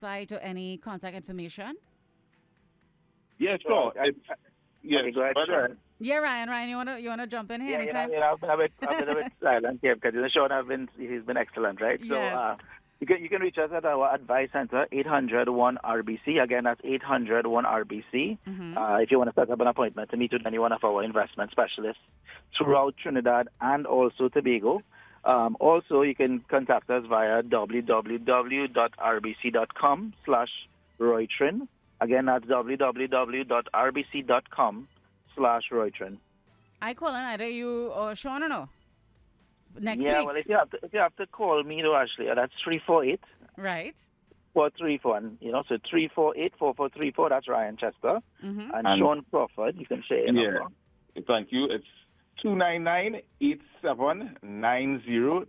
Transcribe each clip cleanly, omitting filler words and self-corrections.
website or any contact information? Yeah, sure. Yes, go ahead, Sean. Yeah, Ryan, you wanna jump in here anytime? I've been a bit silent here because Sean he's been excellent, right? Yes. So you can reach us at our advice center, 800-1-RBC. Again, that's 800-1-RBC. If you want to set up an appointment to meet with any one of our investment specialists throughout Trinidad and also Tobago. Also, you can contact us via www.rbc.com/Roytrin. Again, that's www.rbc.com/Roytrin. I call in either you or Sean or no? Next week. Yeah, well, if you have to call me though, Ashley, that's 348 Right. 434. So 348-4434. That's Ryan Chester and Sean Crawford. You can say it. Yeah. Thank you. It's 299-8790.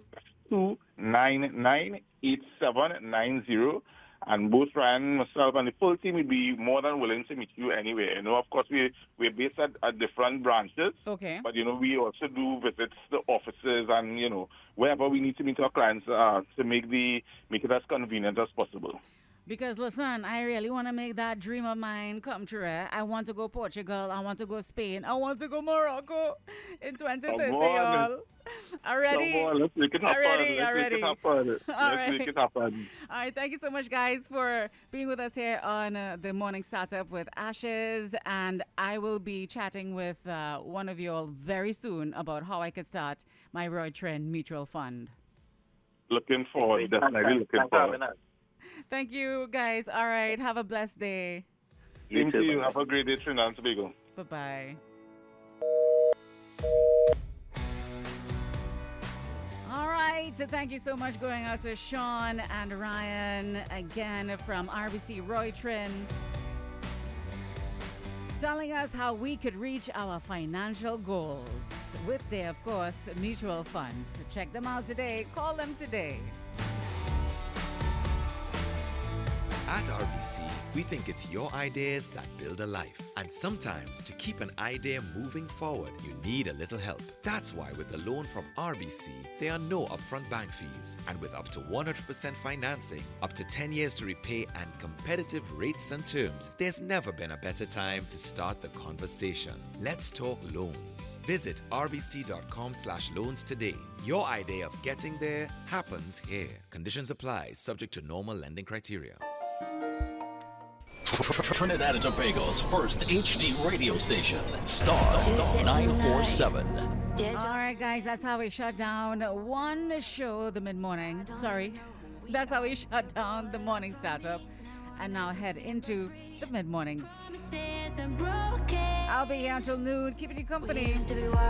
299-8790. And both Ryan, myself, and the full team will be more than willing to meet you anywhere. Of course, we're based at different branches. Okay. But, we also do visits the offices and, wherever we need to meet our clients to make it as convenient as possible. Because listen, I really want to make that dream of mine come true. I want to go Portugal. I want to go Spain. I want to go Morocco in 2030, y'all. Already? Come on, let's make it happen. Already. Let's make it happen. All right, thank you so much, guys, for being with us here on the Morning Startup with Ashes. And I will be chatting with one of you all very soon about how I could start my Roytrin Mutual Fund. Looking forward. Definitely looking forward. Thank you, guys. All right, have a blessed day. Same to you. Have a great day, Trinidad and Tobago. Bye-bye. All right, so thank you so much going out to Sean and Ryan again from RBC Roytrin, telling us how we could reach our financial goals with their, of course, mutual funds. Check them out today. Call them today. At RBC, we think it's your ideas that build a life. And sometimes to keep an idea moving forward, you need a little help. That's why with the loan from RBC, there are no upfront bank fees. And with up to 100% financing, up to 10 years to repay and competitive rates and terms, there's never been a better time to start the conversation. Let's talk loans. Visit rbc.com/loans today. Your idea of getting there happens here. Conditions apply, subject to normal lending criteria. Trinidad and Tobago's first HD radio station, Star 947. All right, guys, that's how we shut down one show, the mid-morning. Sorry, that's how we shut down the morning startup. And now head into the mid-mornings. I'll be here until noon, keeping you company.